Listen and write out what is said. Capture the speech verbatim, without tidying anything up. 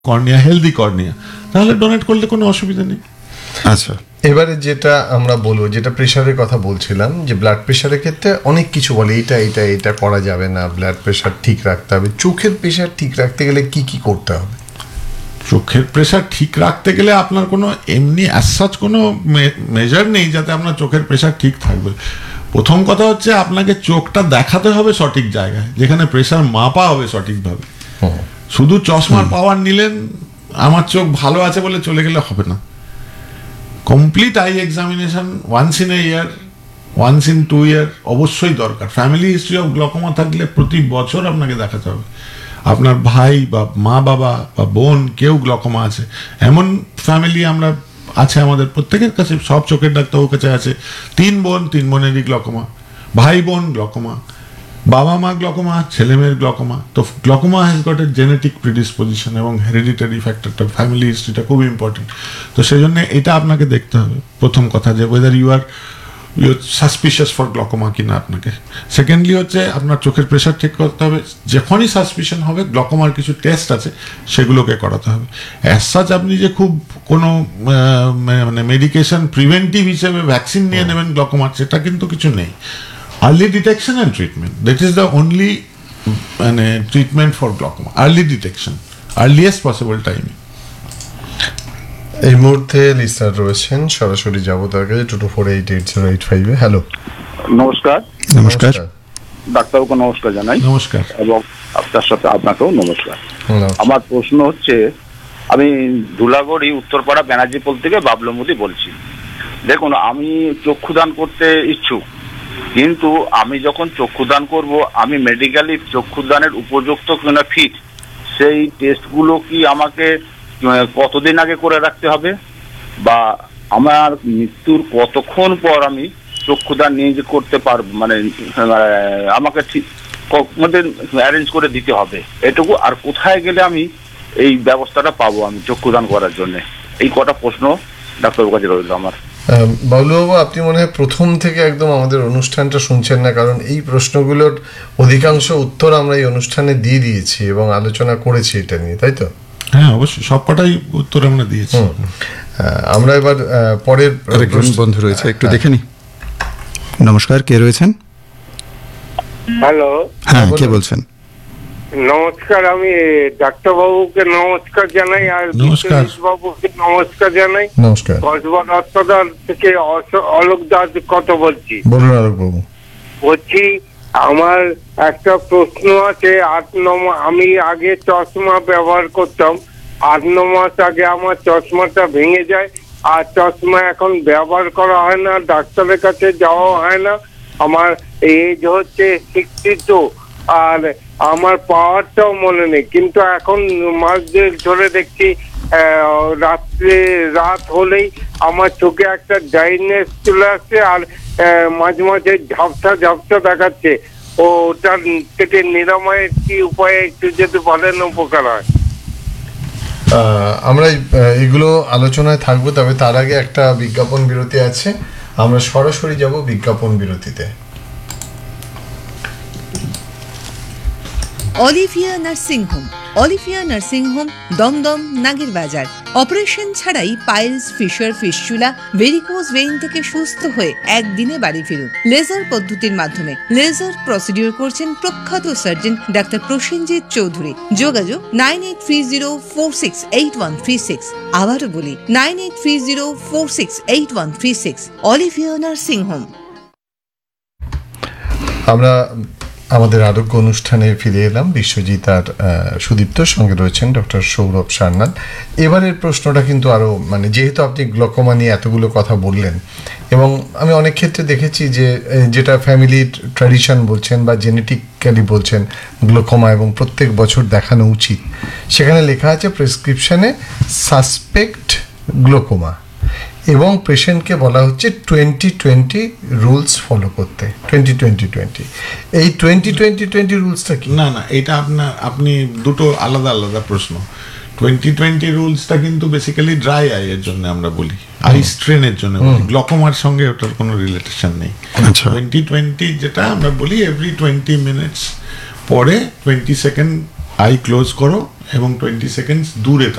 Cornea healthy cornea, তাহলে donate করলে কোনো অসুবিধা নেই। আচ্ছা, এবারে যেটা আমরা বলবো, যেটা প্রেশারের কথা বলছিলাম, যে ব্লাড প্রেশারের ক্ষেত্রে অনেক কিছু বলে, এটা এটা এটা করা যাবে না, ব্লাড প্রেশার ঠিক রাখতে হবে। চোখের প্রেশার ঠিক রাখতে গেলে কি কি করতে হবে? চোখের প্রেশার ঠিক রাখতে গেলে আপনার কোনো এমনি অ্যাজ সাচ কোনো মেজার নেই যাতে আপনার চোখের প্রেশার ঠিক থাকবে। প্রথম কথা হচ্ছে আপনাকে চোখটা দেখাতে হবে সঠিক জায়গায়, যেখানে প্রেশার মাপা হবে সঠিকভাবে। শুধু চশমার পাওয়ার নিলেন, আমার চোখ ভালো আছে বলে চলে গেলে হবে না। Complete I examination once in a year, once in two ইয়ার অবশ্যই দরকার। ফ্যামিলি হিস্ট্রি অফ গ্লকোমা থাকলে প্রতি বছর আপনাকে দেখাতে হবে। আপনার ভাই বা মা বাবা বা বোন কেউ গ্লকোমা আছে, এমন ফ্যামিলি আমরা আছে আমাদের প্রত্যেকের কাছে, সব চোখের ডাক্তারবাবুর কাছে আছে তিন বোন, তিন বোনেরই গ্লকোমা, ভাই বোন গ্লকোমা, বাবা মা গ্লকোমা, ছেলে মেয়ের গ্লকোমা। তো glaucoma has got a genetic predisposition এবং হেরিডিটারি ফ্যাক্টরটা, ফ্যামিলি হিস্ট্রিটা খুব ইম্পর্টেন্ট। তো সেই জন্য এটা আপনাকে দেখতে হবে প্রথম কথা, যে whether you are you suspicious for glaucoma কিনা আপনাকে। সেকেন্ডলি হচ্ছে আপনার চোখের প্রেশার ঠিক করতে হবে। যখনই সাসপিশন হবে গ্লকোমার কিছু টেস্ট আছে সেগুলোকে করাতে হবে। অ্যাজ সাচ আপনি যে খুব কোনো মানে মেডিকেশন প্রিভেন্টিভ হিসেবে ভ্যাকসিন নিয়ে নেবেন গ্লকোমার, সেটা কিন্তু কিছু নেই। Early detection and treatment, that is the only মানে treatment for glaucoma, early detection, earliest possible টাইমে। এই মুহূর্তে লিস্টার রয়েছেন, সরাসরি যাবো তার কাছে। Two two four eight eight zero eight ফাইভে। হ্যালো, নমস্কার। নমস্কার ডাক্তারবাবুকে নমস্কার জানাই। নমস্কার। এবং আপনার সাথে আপনাকেও নমস্কার। আমার প্রশ্ন হচ্ছে, আমি ধুলাগড়ি উত্তরপাড়া ব্যানার্জিপোল থেকে বাবলু মোদি বলছি। দেখুন, আমি চক্ষুদান করতে ইচ্ছুক, কিন্তু আমি যখন চক্ষুদান করব, আমি মেডিকেলি চক্ষুদানের উপযুক্ত কিনা ফিট, সেই টেস্টগুলো কি আমাকে কতদিন আগে করে রাখতে হবে, বা আমার মৃত্যুর কতক্ষণ পর আমি চক্ষুদান নিয়ে করতে পারবো, মানে আমাকে ঠিক অ্যারেঞ্জ করে দিতে হবে এটুকু, আর কোথায় গেলে আমি এই ব্যবস্থাটা পাবো আমি চক্ষুদান করার জন্য? এই কটা প্রশ্ন ডাক্তারবাবুর কাছে রইল আমার। বাবলুবাবু, আপনি মনে হয় প্রথম থেকে একদম আমাদের অনুষ্ঠানটা শুনছেন না, কারণ এই প্রশ্নগুলোর অধিকাংশ উত্তর আমরা এই অনুষ্ঠানে দিয়ে দিয়েছি এবং আলোচনা করেছি এটা নিয়ে, তাই তো? হ্যাঁ, অবশ্যই সবকটাই উত্তর আমরা দিয়েছি। আমরা এবার পরের বন্ধু রয়েছে, একটু দেখে নি। নমস্কার, কে রয়েছেন? হ্যালো, হ্যাঁ, কে বলছেন? নমস্কার, আমি ডাক্তারবাবুকে নমস্কার জানাই, আর নমস্কার বাবুকে নমস্কার জানাই। নমস্কার। কসবা হাসপাতাল থেকে অলোক দাস কথা বলছি। বলুন অলোক বাবু। বলছি, আমার একটা প্রশ্ন আছে। আট ন আমি আগে চশমা ব্যবহার করতাম, আট ন মাস আগে আমার চশমাটা ভেঙে যায়, আর চশমা এখন ব্যবহার করা হয় না, ডাক্তারের কাছে যাওয়া হয় না। আমার এজ হচ্ছে সিক্সটি টু, আর আমার পাওয়ারটাও মনে নেই, কিন্তু এখন মাস দেড় ধরে দেখছি রাত্রে রাত হলেই আমার চোখে একটা ড্রাইনেস চলে আসছে, আর মাঝে মাঝে ঝাপসা ঝাপসা দেখাচ্ছে। ও ওটার থেকে নিরাময়ের কি উপায় একটু যদি বলেন উপকার হয়। আমরা এগুলো আলোচনায় থাকবো, তবে তার আগে একটা বিজ্ঞাপন বিরতি আছে, আমরা সরাসরি যাব বিজ্ঞাপন বিরতিতে। Olivia nursing home. Olivia nursing home, Dumdum, নাগের বাজার। অপারেশন ছাড়াই piles, fisher, fistula, varicose vein থেকে সুস্থ হয়ে একদিনে বাড়ি ফিরুন লেজার পদ্ধতির মাধ্যমে। লেজার প্রসিডিউর করছেন প্রখ্যাত সার্জন ডাক্তার প্রসেনজিৎ চৌধুরী। যোগাযোগ nine eight three zero four six eight one three six. আবারও বলি, nine eight three zero four six eight one three six. Olivia nursing home. আমরা আমাদের আরোগ্য অনুষ্ঠানে ফিরে এলাম। বিশ্বজিৎ আর সুদীপ্তর সঙ্গে রয়েছেন ডক্টর সৌরভ সান্যাল। এবারের প্রশ্নটা কিন্তু আরও মানে, যেহেতু আপনি গ্লকোমা নিয়ে এতগুলো কথা বললেন, এবং আমি অনেক ক্ষেত্রে দেখেছি যে যেটা ফ্যামিলির ট্র্যাডিশন বলছেন বা জেনেটিক্যালি বলছেন গ্লকোমা, এবং প্রত্যেক বছর দেখানো উচিত, সেখানে লেখা আছে প্রেসক্রিপশনে সাসপেক্ট গ্লকোমা, এবং পেশেন্টকে বলা হচ্ছে টোয়েন্টি টোয়েন্টি রুলস ফলো করতে। টোয়েন্টি টোয়েন্টি টোয়েন্টি এই টোয়েন্টি টোয়েন্টি টোয়েন্টি রুলসটা কি? না না, এটা আপনার আপনি দুটো আলাদা আলাদা প্রশ্ন। টোয়েন্টি টোয়েন্টি রুলসটা কিন্তু বেসিক্যালি ড্রাই আই এর জন্য আমরা বলি, আই স্ট্রেনের জন্য বলি, গ্লকোমার সঙ্গে ওটার কোনো রিলেশন নেই। টোয়েন্টি টোয়েন্টি যেটা আমরা বলি, এভরি টোয়েন্টি মিনিটস পরে টোয়েন্টি সেকেন্ড আই ক্লোজ করো এবং টোয়েন্টি সেকেন্ডস দূরে